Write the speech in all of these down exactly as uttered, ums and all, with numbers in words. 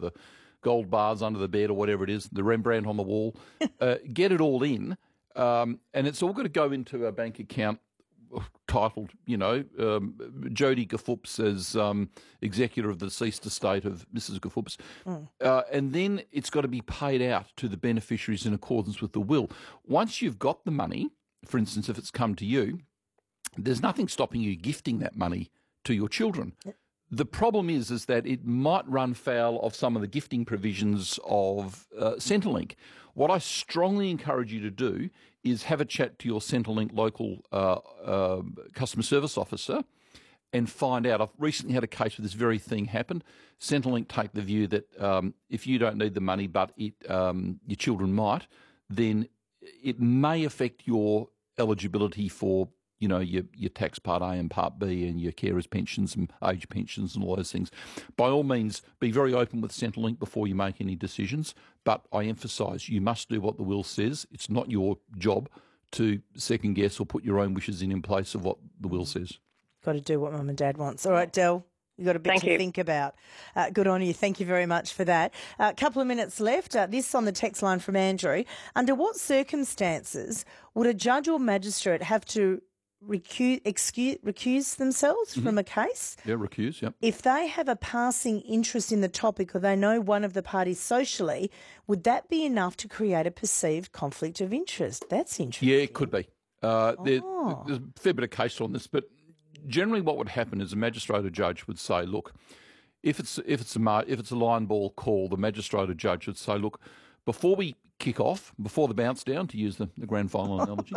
the gold bars under the bed or whatever it is, the Rembrandt on the wall. uh, get it all in, um, and it's all got to go into a bank account titled, you know, um, Jodie Gaffups as um, executor of the deceased estate of Missus Gaffups. Mm. Uh, and then it's got to be paid out to the beneficiaries in accordance with the will. Once you've got the money, for instance, if it's come to you, there's nothing stopping you gifting that money to your children. The problem is, is that it might run foul of some of the gifting provisions of uh, Centrelink. What I strongly encourage you to do is have a chat to your Centrelink local uh, uh, customer service officer and find out. I've recently had a case where this very thing happened. Centrelink take the view that um, if you don't need the money but it, um, your children might, then it may affect your eligibility for you know, your, your tax Part A and Part B and your carers pensions and age pensions and all those things. By all means, be very open with Centrelink before you make any decisions, but I emphasise you must do what the will says. It's not your job to second guess or put your own wishes in in place of what the will says. Got to do what Mum and Dad wants. All right, Del, you've got a bit Thank to you. think about. Uh, good on you. Thank you very much for that. A uh, couple of minutes left. Uh, this on the text line from Andrew. Under what circumstances would a judge or magistrate have to Recuse, excuse, recuse themselves mm-hmm. from a case? Yeah, recuse, yeah. If they have a passing interest in the topic or they know one of the parties socially, would that be enough to create a perceived conflict of interest? That's interesting. Yeah, it could be. Uh, oh. there, there's a fair bit of case on this, but generally what would happen is a magistrate or judge would say, look, if it's if it's a if it's a line ball call, the magistrate or judge would say, look, before we kick off, before the bounce down, to use the, the grand final analogy,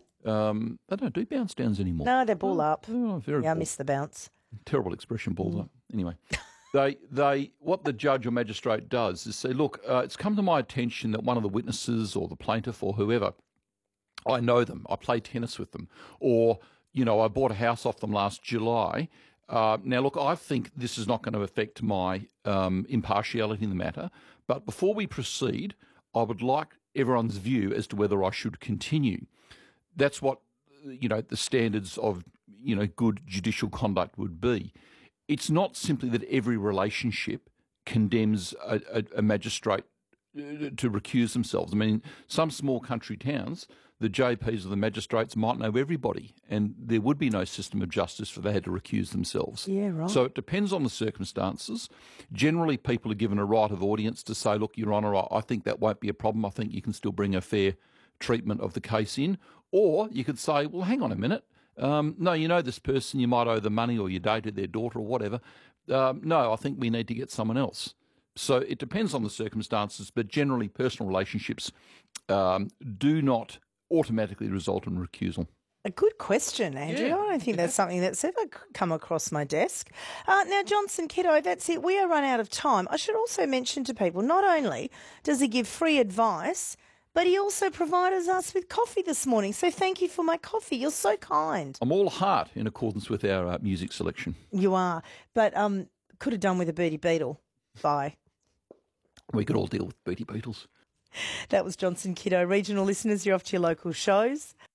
Um, they don't do bounce downs anymore. No, they're ball up. Oh, very yeah, I ball. miss the bounce. Terrible expression, balls mm. up. Anyway, they they what the judge or magistrate does is say, look, uh, it's come to my attention that one of the witnesses or the plaintiff or whoever, I know them, I play tennis with them, or, you know, I bought a house off them last July. Uh, now, look, I think this is not going to affect my um, impartiality in the matter, but before we proceed, I would like everyone's view as to whether I should continue. That's what, you know, the standards of, you know, good judicial conduct would be. It's not simply that every relationship condemns a, a, a magistrate to recuse themselves. I mean, some small country towns, the J Ps or the magistrates might know everybody, and there would be no system of justice if they had to recuse themselves. Yeah, right. So it depends on the circumstances. Generally, people are given a right of audience to say, look, Your Honour, I think that won't be a problem. I think you can still bring a fair treatment of the case in. Or you could say, well, hang on a minute. Um, no, you know this person, you might owe them money or you dated their daughter or whatever. Um, no, I think we need to get someone else. So it depends on the circumstances, but generally personal relationships um, do not automatically result in recusal. A good question, Andrew. Yeah. I don't think that's something that's ever come across my desk. Uh, now, Johnson Kiddo, that's it. We are run out of time. I should also mention to people, not only does he give free advice, but he also provided us with coffee this morning. So thank you for my coffee. You're so kind. I'm all heart in accordance with our uh, music selection. You are. But um, could have done with a Booty Beetle. Bye. We could all deal with Booty Beetles. That was Johnson Kiddo. Regional listeners, you're off to your local shows.